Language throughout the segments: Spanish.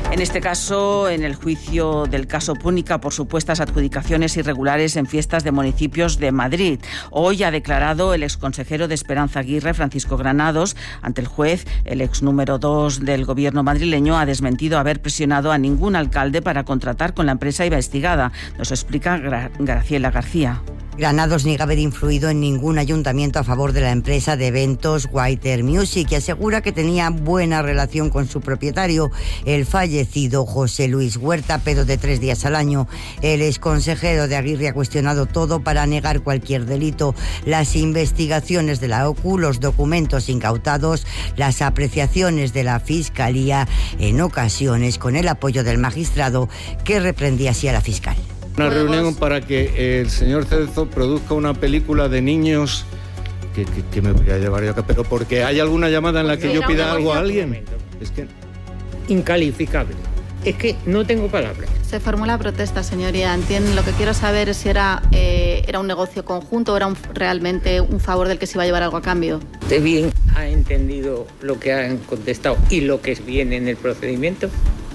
En este caso, en el juicio del caso Púnica por supuestas adjudicaciones irregulares en fiestas de municipios de Madrid. Hoy ha declarado el exconsejero de Esperanza Aguirre, Francisco Granados, ante el juez. El ex número 2 del gobierno madrileño ha desmentido haber presionado a ningún alcalde para contratar con la empresa investigada. Nos explica Graciela García. Granados niega haber influido en ningún ayuntamiento a favor de la empresa de eventos Whiter Music y asegura que tenía buena relación con su propietario, el fallecido José Luis Huerta, pero de 3 días al año. El exconsejero de Aguirre ha cuestionado todo para negar cualquier delito: las investigaciones de la OCU, los documentos incautados, las apreciaciones de la Fiscalía, en ocasiones con el apoyo del magistrado, que reprendía así a la fiscal. Una reunión para que el señor Celso produzca una película de niños que me voy a llevar yo acá, pero porque hay alguna llamada en la que yo pida algo a alguien. Es que incalificable. Es que no tengo palabras. Se formula protesta, señoría. Entiendo. Lo que quiero saber es si era un negocio conjunto o era realmente un favor del que se iba a llevar algo a cambio. ¿Usted bien ha entendido lo que han contestado y lo que viene en el procedimiento?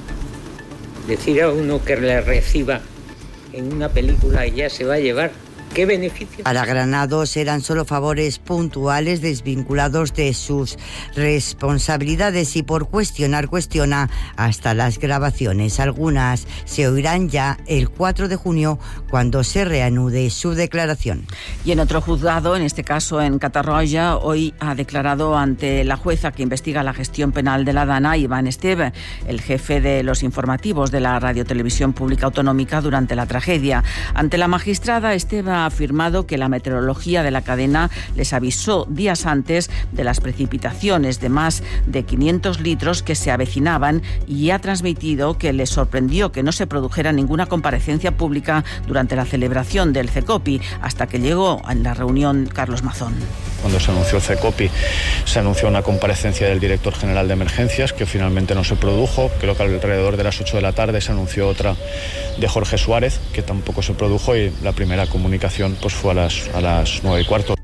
Decir a uno que le reciba en una película y ya se va a llevar. ¿Qué beneficio? Para Granados eran solo favores puntuales desvinculados de sus responsabilidades y por cuestiona hasta las grabaciones. Algunas se oirán ya el 4 de junio cuando se reanude su declaración. Y en otro juzgado, en este caso en Catarroja, hoy ha declarado ante la jueza que investiga la gestión penal de la Dana, Iván Esteve, el jefe de los informativos de la Radiotelevisión Pública Autonómica durante la tragedia. Ante la magistrada, Esteve ha afirmado que la meteorología de la cadena les avisó días antes de las precipitaciones de más de 500 litros que se avecinaban y ha transmitido que les sorprendió que no se produjera ninguna comparecencia pública durante la celebración del CECOPI, hasta que llegó en la reunión Carlos Mazón. Cuando se anunció el CECOPI, se anunció una comparecencia del director general de emergencias, que finalmente no se produjo. Creo que alrededor de las 8 de la tarde se anunció otra de Jorge Suárez, que tampoco se produjo, y la primera comunicación pues fue a las 9:15.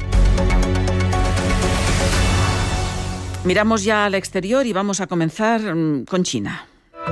Miramos ya al exterior y vamos a comenzar con China.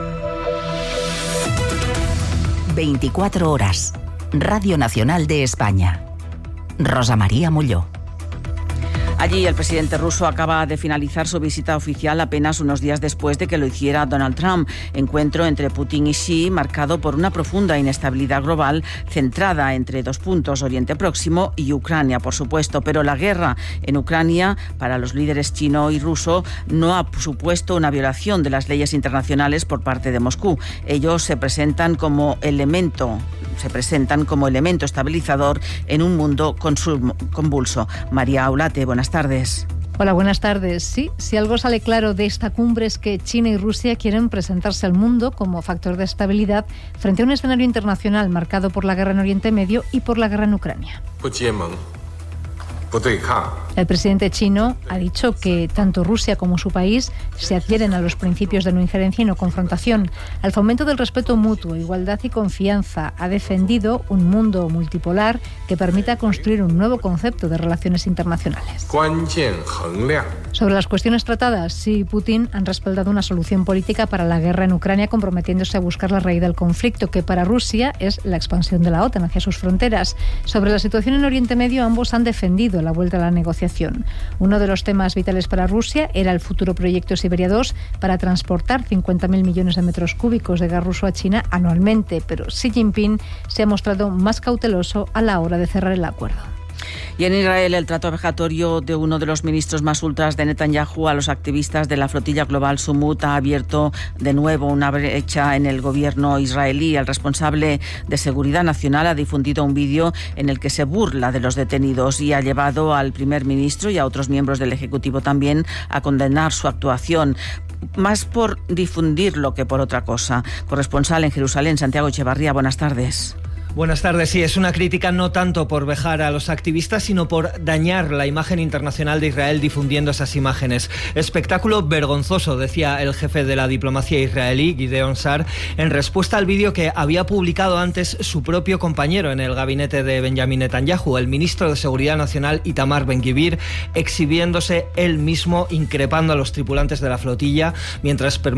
24 horas. Radio Nacional de España. Rosa María Molló. Allí el presidente ruso acaba de finalizar su visita oficial apenas unos días después de que lo hiciera Donald Trump. Encuentro entre Putin y Xi marcado por una profunda inestabilidad global centrada entre 2 puntos: Oriente Próximo y Ucrania, por supuesto. Pero la guerra en Ucrania, para los líderes chino y ruso, no ha supuesto una violación de las leyes internacionales por parte de Moscú. Ellos se presentan como elemento estabilizador en un mundo convulso. María Aulate, buenas tardes. Hola, buenas tardes. Sí, si algo sale claro de esta cumbre es que China y Rusia quieren presentarse al mundo como factor de estabilidad frente a un escenario internacional marcado por la guerra en Oriente Medio y por la guerra en Ucrania. El presidente chino ha dicho que tanto Rusia como su país se adhieren a los principios de no injerencia y no confrontación, al fomento del respeto mutuo, igualdad y confianza. Ha defendido un mundo multipolar que permita construir un nuevo concepto de relaciones internacionales. Sobre las cuestiones tratadas, Xi y Putin han respaldado una solución política para la guerra en Ucrania, comprometiéndose a buscar la raíz del conflicto, que para Rusia es la expansión de la OTAN hacia sus fronteras. Sobre la situación en Oriente Medio, ambos han defendido la vuelta a la negociación. Uno de los temas vitales para Rusia era el futuro proyecto Siberia 2 para transportar 50.000 millones de metros cúbicos de gas ruso a China anualmente, pero Xi Jinping se ha mostrado más cauteloso a la hora de cerrar el acuerdo. Y en Israel, el trato vejatorio de uno de los ministros más ultras de Netanyahu a los activistas de la flotilla global Sumut ha abierto de nuevo una brecha en el gobierno israelí. El responsable de Seguridad Nacional ha difundido un vídeo en el que se burla de los detenidos y ha llevado al primer ministro y a otros miembros del Ejecutivo también a condenar su actuación. Más por difundirlo que por otra cosa. Corresponsal en Jerusalén, Santiago Echevarría, buenas tardes. Buenas tardes. Sí, es una crítica no tanto por vejar a los activistas, sino por dañar la imagen internacional de Israel difundiendo esas imágenes. Espectáculo vergonzoso, decía el jefe de la diplomacia israelí, Gideon Sar, en respuesta al vídeo que había publicado antes su propio compañero en el gabinete de Benjamin Netanyahu, el ministro de Seguridad Nacional Itamar Ben-Gvir, exhibiéndose él mismo, increpando a los tripulantes de la flotilla, mientras